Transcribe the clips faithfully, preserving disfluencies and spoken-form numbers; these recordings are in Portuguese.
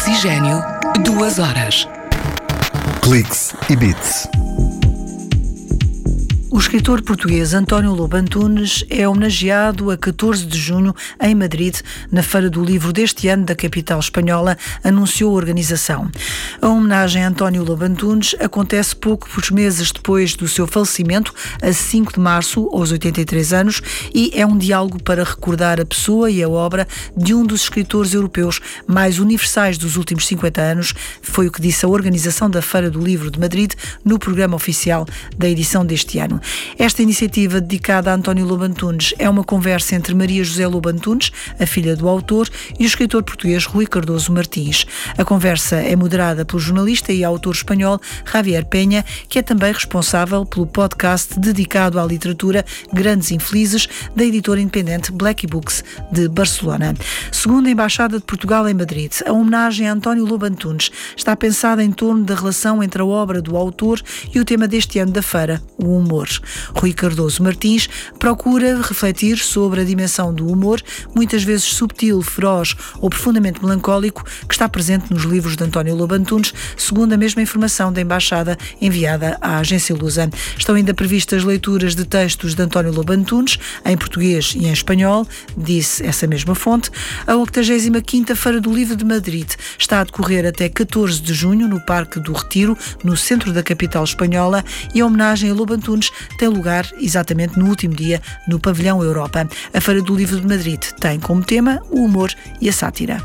Oxigênio, duas horas. Cliques e Bits. O escritor português António Lobo Antunes é homenageado a catorze de junho em Madrid, na Feira do Livro deste ano da capital espanhola, anunciou a organização. A homenagem a António Lobo Antunes acontece poucos meses depois do seu falecimento, a cinco de março, aos oitenta e três anos, e é um diálogo para recordar a pessoa e a obra de um dos escritores europeus mais universais dos últimos cinquenta anos, foi o que disse a organização da Feira do Livro de Madrid no programa oficial da edição deste ano. Esta iniciativa dedicada a António Lobo Antunes é uma conversa entre Maria José Lobo Antunes, a filha do autor, e o escritor português Rui Cardoso Martins. A conversa é moderada pelo jornalista e autor espanhol Javier Penha, que é também responsável pelo podcast dedicado à literatura Grandes Infelizes, da editora independente Blacky Books de Barcelona. Segundo a Embaixada de Portugal em Madrid, a homenagem a António Lobo Antunes está pensada em torno da relação entre a obra do autor e o tema deste ano da feira, o humor. Rui Cardoso Martins procura refletir sobre a dimensão do humor, muitas vezes subtil, feroz ou profundamente melancólico, que está presente nos livros de António Lobo Antunes, segundo a mesma informação da Embaixada enviada à agência Lusa. Estão ainda previstas leituras de textos de António Lobo Antunes, em português e em espanhol, disse essa mesma fonte. A oitagésima quinta Feira do Livro de Madrid está a decorrer até catorze de junho no Parque do Retiro, no centro da capital espanhola, e a homenagem a Lobo Antunes tem lugar exatamente no último dia no Pavilhão Europa. A Feira do Livro de Madrid tem como tema o humor e a sátira.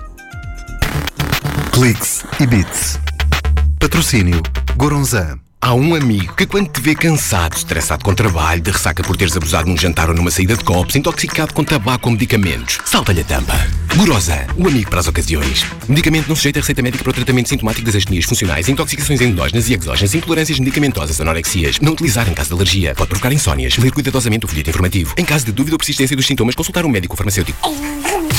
Cliques e Bits. Patrocínio Goronzan. Há um amigo que, quando te vê cansado, estressado com trabalho, de ressaca por teres abusado num jantar ou numa saída de copos, intoxicado com tabaco ou medicamentos, salta-lhe a tampa. Goronzan, o amigo para as ocasiões. Medicamento não sujeito a receita médica para o tratamento sintomático das astenias funcionais, intoxicações endógenas e exógenas, intolerâncias medicamentosas, anorexias. Não utilizar em caso de alergia. Pode provocar insónias. Ler cuidadosamente o folheto informativo. Em caso de dúvida ou persistência dos sintomas, consultar um médico ou farmacêutico.